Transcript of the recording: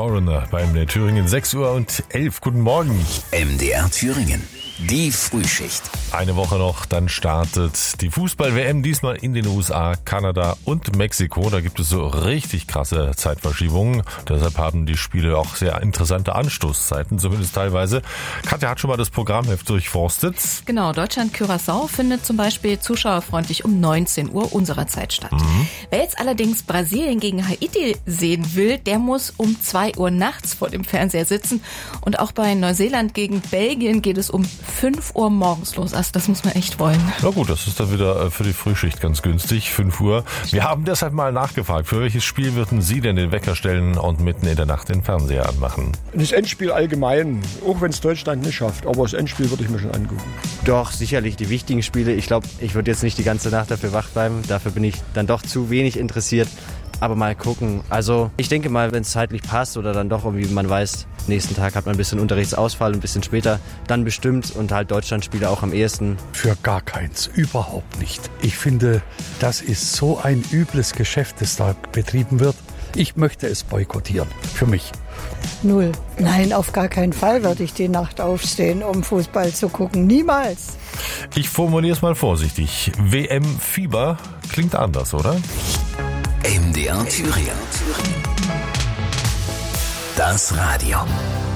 Foreigner bei MDR Thüringen, 6:11 Uhr. Guten Morgen. MDR Thüringen, die Frühschicht. Eine Woche noch, dann startet die Fußball-WM, diesmal in den USA, Kanada und Mexiko. Da gibt es so richtig krasse Zeitverschiebungen. Deshalb haben die Spiele auch sehr interessante Anstoßzeiten, zumindest teilweise. Katja hat schon mal das Programmheft durchforstet. Genau, Deutschland-Curaçao findet zum Beispiel zuschauerfreundlich um 19 Uhr unserer Zeit statt. Wer jetzt allerdings Brasilien gegen Haiti sehen will, der muss um 2 Uhr nachts vor dem Fernseher sitzen. Und auch bei Neuseeland gegen Belgien geht es um 5 Uhr morgens los. Also das muss man echt wollen. Na gut, das ist dann wieder für die Frühschicht ganz günstig, 5 Uhr. Wir haben deshalb mal nachgefragt, für welches Spiel würden Sie denn den Wecker stellen und mitten in der Nacht den Fernseher anmachen? Das Endspiel allgemein, auch wenn es Deutschland nicht schafft. Aber das Endspiel würde ich mir schon angucken. Doch, sicherlich die wichtigen Spiele. Ich glaube, ich würde jetzt nicht die ganze Nacht dafür wach bleiben. Dafür bin ich dann doch zu wenig interessiert. Aber mal gucken. Also ich denke mal, wenn es zeitlich passt oder dann doch irgendwie man weiß, nächsten Tag hat man ein bisschen Unterrichtsausfall, ein bisschen später, dann bestimmt und halt Deutschlandspiele auch am ehesten. Für gar keins, überhaupt nicht. Ich finde, das ist so ein übles Geschäft, das da betrieben wird. Ich möchte es boykottieren, für mich. 0. Nein, auf gar keinen Fall würde ich die Nacht aufstehen, um Fußball zu gucken. Niemals. Ich formuliere es mal vorsichtig. WM-Fieber klingt anders, oder? MDR Thüringen. Das Radio.